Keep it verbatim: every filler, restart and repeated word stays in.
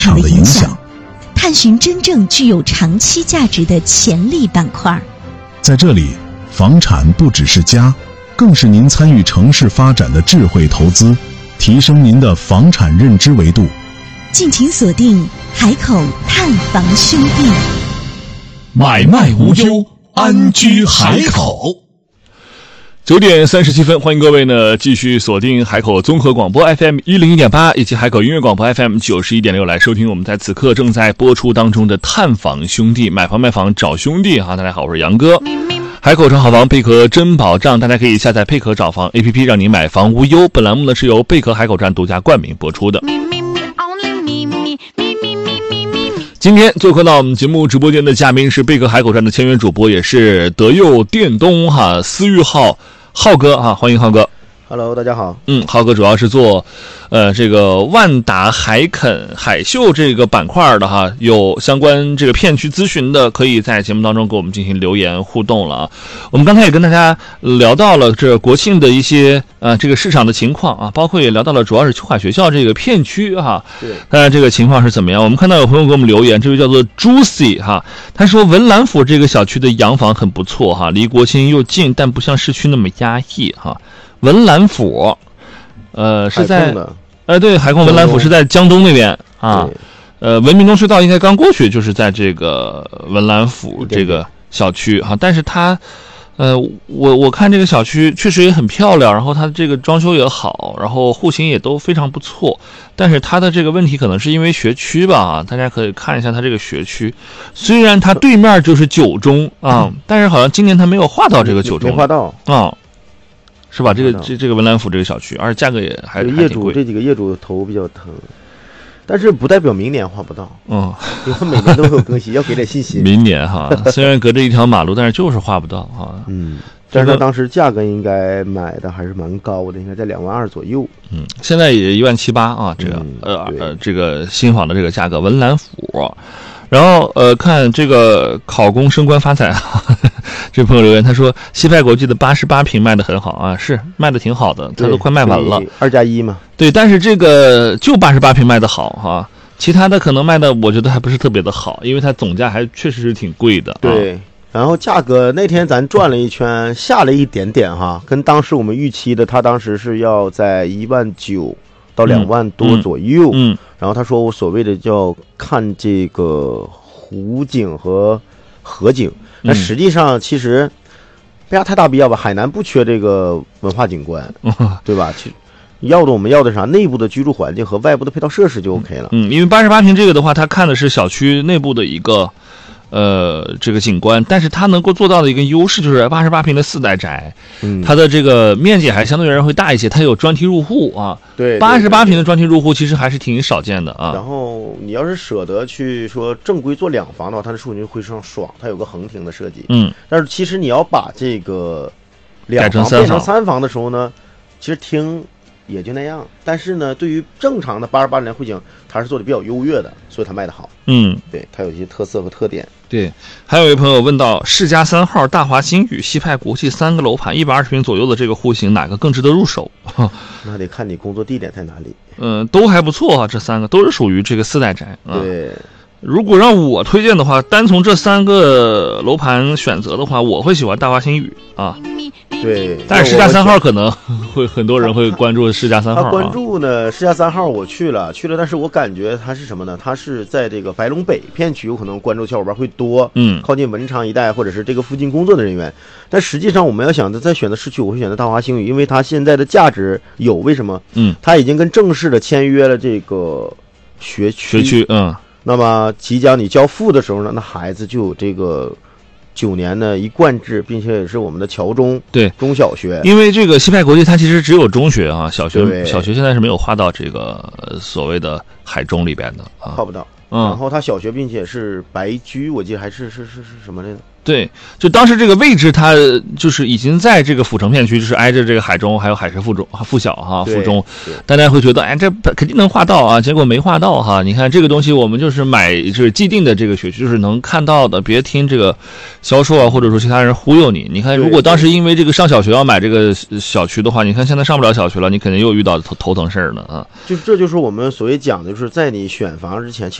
场的影响， 探寻真正具有长期价值的潜力板块。 在这里，房产不只是家，更是您参与城市发展的智慧投资，提升您的房产认知维度。 敬请锁定海口探房兄弟， 买卖无忧，安居海口。 九点三十七分，欢迎各位呢继续锁定海口综合广播 F M 一零一点八以及海口音乐广播 F M 九十一点六来收听我们在此刻正在播出当中的探访兄弟，买房卖房找兄弟哈。大家好，我是杨哥。海口城好房贝壳真保障，大家可以下载贝壳找房 A P P， 让您买房无忧。本栏目呢是由贝壳海口站独家冠名播出的。今天做客到我们节目直播间的嘉宾是贝壳海口站的签约主播，也是德佑电东哈思域号浩哥啊，欢迎浩哥。 Hello， 大家好。 嗯，浩哥主要是做，呃，这个万达海肯海秀这个板块的哈，有相关这个片区咨询的，可以在节目当中给我们进行留言互动了啊。我们刚才也跟大家聊到了这国庆的一些呃这个市场的情况啊，包括也聊到了主要是秋海学校这个片区哈， 对， 呃这个情况是怎么样？我们看到有朋友给我们留言，这位叫做 Juicy 哈，他说文澜府这个小区的洋房很不错哈，离国庆又近，但不像市区那么压抑哈。文澜府，呃，是在，呃，对，海控文澜府是在江东那边啊，呃，文明中隧道应该刚过去，就是在这个文澜府这个小区哈，但是它，呃，我我看这个小区确实也很漂亮，然后它这个装修也好，然后户型也都非常不错，但是它的这个问题可能是因为学区吧，大家可以看一下它这个学区，虽然它对面就是九中啊，嗯、但是好像今年它没有划到这个九中， 没划到啊。是吧？这个这这个文澜府这个小区，而且价格也还业主这几个业主头比较疼，但是不代表明年划不到。嗯，因为每年都会有更新，要给点信心。 明年哈，虽然隔着一条马路，但是就是划不到哈。 嗯，但是他当时价格应该买的还是蛮高的，应该在两万二左右。 嗯，现在也一万七八啊，这个、嗯、呃呃这个新房的这个价格，文澜府。然后呃，看这个考公升官发财啊，这朋友留言他说西派国际的八十八平卖的很好啊，是卖的挺好的，他都快卖完了， 二加一嘛。 对，但是这个就八十八平卖的好哈、啊，其他的可能卖的我觉得还不是特别的好，因为它总价还确实是挺贵的、啊。 对，然后价格那天咱转了一圈，下了一点点哈，跟当时我们预期的，他当时是要在一万九到两万多左右。嗯。嗯嗯然后他说我所谓的叫看这个湖景和河景，那实际上其实没啥太大必要吧。海南不缺这个文化景观，对吧？其实要的我们要的啥？内部的居住环境和外部的配套设施就 OK 了。 嗯，因为八十八平这个的话，他看的是小区内部的一个呃这个景观，但是它能够做到的一个优势就是八十八平的四代宅，嗯，它的这个面积还相对而言会大一些，它有专题入户啊。 对， 八十八平的专题入户其实还是挺少见的啊。 然后你要是舍得去说正规做两房的话，它的数据会上爽，它有个横庭的设计。嗯，但是其实你要把这个两房变成三房的时候呢，其实听也就那样。但是呢，对于正常的八十八年户型，它是做的比较优越的，所以它卖的好。嗯，对，它有一些特色和特点。 对，还有一位朋友问到，世家三号、大华新宇、西派国际三个楼盘，一百二十平左右的这个户型，哪个更值得入手？ 那得看你工作地点在哪里。 嗯，都还不错啊，这三个都是属于这个四代宅。 嗯、对。 如果让我推荐的话，单从这三个楼盘选择的话，我会喜欢大华新宇啊。 对， 但是世家三号可能会很多人会关注世家三号、啊。 他关注呢，世家三号我去了，去了，但是我感觉它是什么呢？它是在这个白龙北片区，有可能关注小伙伴会多，嗯，靠近文昌一带或者是这个附近工作的人员。但实际上我们要想再选择市区，我会选择大华星宇，因为它现在的价值有，为什么？嗯，它已经跟正式的签约了这个学区， 学区，嗯。 那么即将你交付的时候呢，那孩子就有这个九年的一贯制，并且也是我们的侨中对中小学。 因为这个西派国际它其实只有中学啊，小学小学现在是没有划到这个所谓的海中里边的啊， 划不到。 嗯， 然后它小学并且是白居，我记得还是是是是什么来着？ 对，就当时这个位置，它就是已经在这个府城片区，就是挨着这个海中，还有海事附中、附小哈、附中，大家会觉得，哎，这肯定能划到啊，结果没划到哈。你看这个东西，我们就是买就是既定的这个学区，就是能看到的，别听这个销售啊，或者说其他人忽悠你。你看，如果当时因为这个上小学要买这个小区的话，你看现在上不了小学了，你肯定又遇到头头疼事儿了啊。 就这就是我们所谓讲的，就是在你选房之前，其实